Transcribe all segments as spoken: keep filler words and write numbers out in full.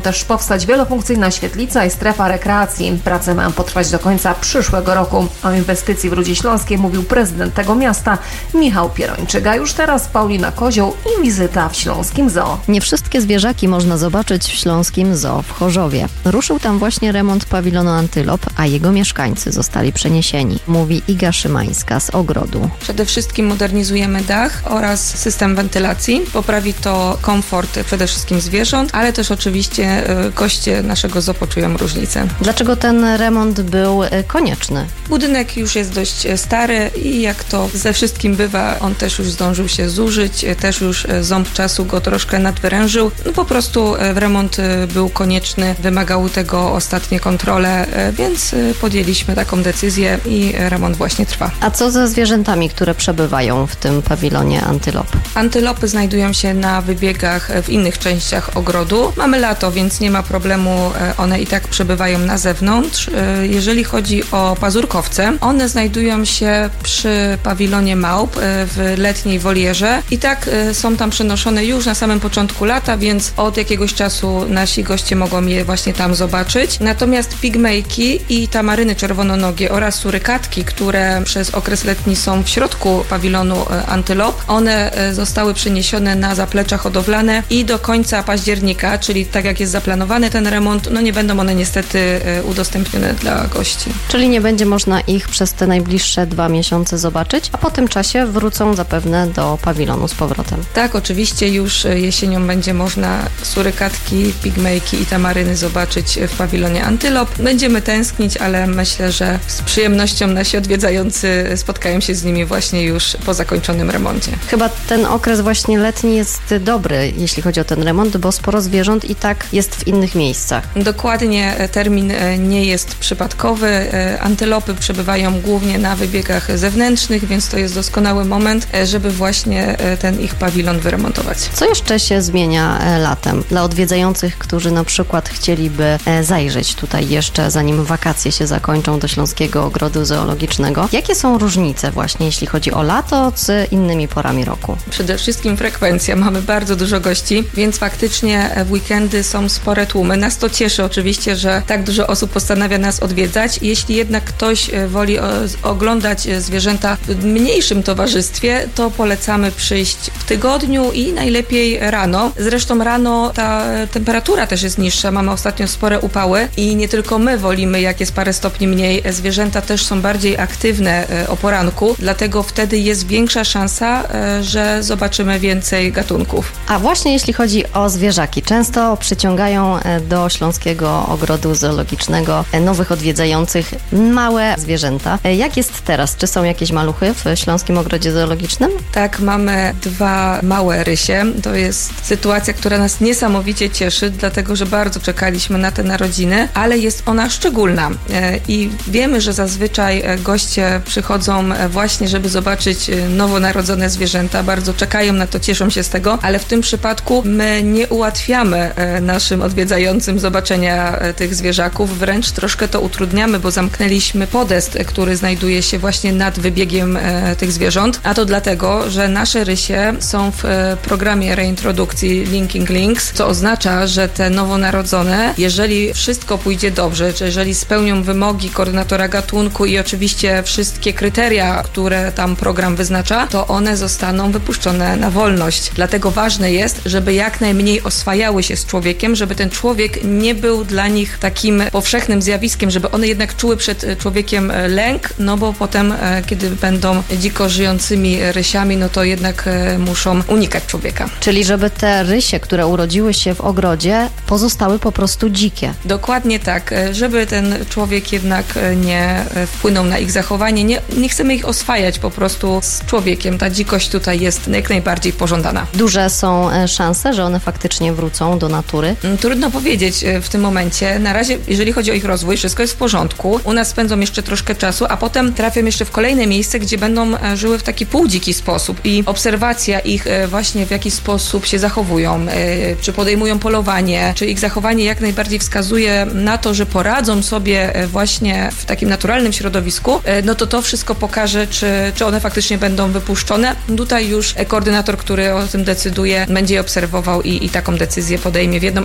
Też powstać wielofunkcyjna świetlica i strefa rekreacji. Prace mają potrwać do końca przyszłego roku. O inwestycji w Rudzie Śląskiej mówił prezydent tego miasta Michał Pierończyk. A już teraz Paulina Kozioł i wizyta w Śląskim Zoo. Nie wszystkie zwierzaki można zobaczyć w Śląskim Zoo w Chorzowie. Ruszył tam właśnie remont pawilonu Antylop, a jego mieszkańcy zostali przeniesieni, mówi Iga Szymańska z ogrodu. Przede wszystkim modernizujemy dach oraz system wentylacji. Poprawi to komfort przede wszystkim zwierząt, ale też oczywiście goście naszego zoo poczują różnicę. Dlaczego ten remont był konieczny? Budynek już jest dość stary i jak to ze wszystkim bywa, on też już zdążył się zużyć, też już ząb czasu go troszkę nadwyrężył. No po prostu remont był konieczny, wymagały tego ostatnie kontrole, więc podjęliśmy taką decyzję i remont właśnie trwa. A co ze zwierzętami, które przebywają w tym pawilonie Antylop? Antylopy znajdują się na wybiegach w innych częściach ogrodu. Mamy lato, więc nie ma problemu, one i tak przebywają na zewnątrz. Jeżeli chodzi o pazurkowce, one znajdują się przy pawilonie małp w letniej wolierze i tak są tam przenoszone już na samym początku lata, więc od jakiegoś czasu nasi goście mogą je właśnie tam zobaczyć. Natomiast pigmejki i tamaryny czerwononogie oraz surykatki, które przez okres letni są w środku pawilonu Antylop, one zostały przeniesione na zaplecza hodowlane i do końca października, czyli tak jak jest zaplanowany ten remont, no nie będą one niestety udostępnione dla gości. Czyli nie będzie można ich przez te najbliższe dwa miesiące zobaczyć, a po tym czasie wrócą zapewne do pawilonu z powrotem. Tak, oczywiście już jesienią będzie można surykatki, pigmejki i tamaryny zobaczyć w pawilonie Antylop. Będziemy tęsknić, ale myślę, że z przyjemnością nasi odwiedzający spotkają się z nimi właśnie już po zakończonym remoncie. Chyba ten okres właśnie letni jest dobry, jeśli chodzi o ten remont, bo sporo zwierząt i tak jest w innych miejscach. Dokładnie, termin nie jest przypadkowy. Antylopy przebywają głównie na wybiegach zewnętrznych, więc to jest doskonały moment, żeby właśnie ten ich pawilon wyremontować. Co jeszcze się zmienia latem dla odwiedzających, którzy na przykład chcieliby zajrzeć tutaj jeszcze, zanim wakacje się zakończą, do Śląskiego Ogrodu Zoologicznego? Jakie są różnice właśnie, jeśli chodzi o lato z innymi porami roku? Przede wszystkim frekwencja. Mamy bardzo dużo gości, więc faktycznie w weekendy są spore tłumy. Nas to cieszy oczywiście, że tak dużo osób postanawia nas odwiedzać. Jeśli jednak ktoś woli oglądać zwierzęta w mniejszym towarzystwie, to polecamy przyjść w tygodniu i najlepiej rano. Zresztą rano ta temperatura też jest niższa. Mamy ostatnio spore upały i nie tylko my wolimy, jak jest parę stopni mniej. Zwierzęta też są bardziej aktywne o poranku, dlatego wtedy jest większa szansa, że zobaczymy więcej gatunków. A właśnie jeśli chodzi o zwierzaki, często przyciągają do Śląskiego Ogrodu Zoologicznego nowych odwiedzających małe zwierzęta. Jak jest teraz? Czy są jakieś maluchy w Śląskim Ogrodzie Zoologicznym? Tak, mamy dwa małe rysie. To jest sytuacja, która nas niesamowicie cieszy, dlatego że bardzo czekaliśmy na te narodziny, ale jest ona szczególna i wiemy, że zazwyczaj goście przychodzą właśnie, żeby zobaczyć nowonarodzone zwierzęta. Bardzo czekają na to, cieszą się z tego, ale w tym przypadku my nie ułatwiamy naszym odwiedzającym zobaczenia tych zwierzaków, wręcz troszkę to utrudniamy, bo zamknęliśmy podest, który znajduje się właśnie nad wybiegiem tych zwierząt, a to dlatego, że nasze rysie są w programie reintrodukcji Linking Links, co oznacza, że te nowonarodzone, jeżeli wszystko pójdzie dobrze, czy jeżeli spełnią wymogi koordynatora gatunku i oczywiście wszystkie kryteria, które tam program wyznacza, to one zostaną wypuszczone na wolność. Dlatego ważne jest, żeby jak najmniej oswajały się z człowiekiem, żeby ten człowiek nie był dla nich takim powszechnym zjawiskiem, żeby one jednak czuły przed człowiekiem lęk, no bo potem, kiedy będą dziko żyjącymi rysiami, no to jednak muszą unikać człowieka. Czyli żeby te rysie, które urodziły się w ogrodzie, pozostały po prostu dzikie. Dokładnie tak, żeby ten człowiek jednak nie wpłynął na ich zachowanie. Nie, nie chcemy ich oswajać po prostu z człowiekiem. Ta dzikość tutaj jest jak najbardziej pożądana. Duże są szanse, że one faktycznie wrócą do natury? Trudno powiedzieć w tym momencie. Na razie, jeżeli chodzi o ich rozwój, wszystko jest w porządku. U nas spędzą jeszcze troszkę czasu, a potem trafią jeszcze w kolejne miejsce, gdzie będą żyły w taki półdziki sposób i obserwacja ich właśnie w jaki sposób się zachowują, czy podejmują polowanie, czy ich zachowanie jak najbardziej wskazuje na to, że poradzą sobie właśnie w takim naturalnym środowisku, no to to wszystko pokaże, czy, czy one faktycznie będą wypuszczone. Tutaj już koordynator, który o tym decyduje, będzie je obserwował i, i taką decyzję podejmie w jedną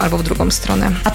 albo w drugą stronę.